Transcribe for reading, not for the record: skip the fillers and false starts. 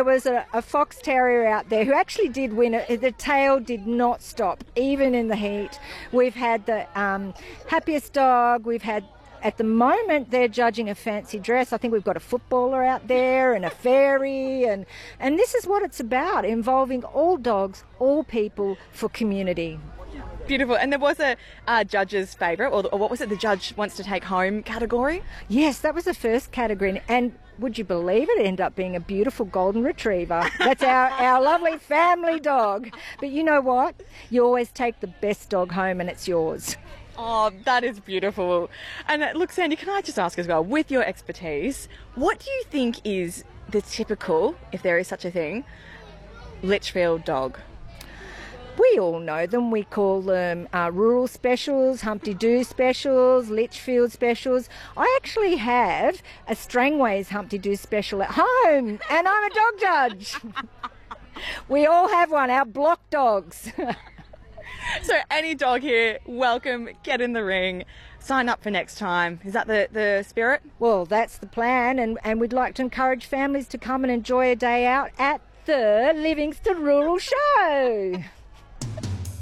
there was a fox terrier out there who actually did win it. The tail did not stop, even in the heat. We've had the happiest dog. We've had, at the moment, they're judging a fancy dress. I think we've got a footballer out there and a fairy. And this is what it's about, involving all dogs, all people for community. Beautiful. And there was a judge's favourite, or what was it, the judge wants to take home category? Yes, that was the first category. And would you believe it ended up being a beautiful golden retriever. That's our lovely family dog. But you know what? You always take the best dog home and it's yours. Oh, that is beautiful. And look, Sandy, can I just ask as well, with your expertise, what do you think is the typical, if there is such a thing, Litchfield dog? We all know them. We call them rural specials, Humpty Doo specials, Litchfield specials. I actually have a Strangways Humpty Doo special at home, and I'm a dog judge. We all have one, our block dogs. So any dog here, welcome, get in the ring, sign up for next time. Is that the spirit? Well, that's the plan, and we'd like to encourage families to come and enjoy a day out at the Livingston Rural Show.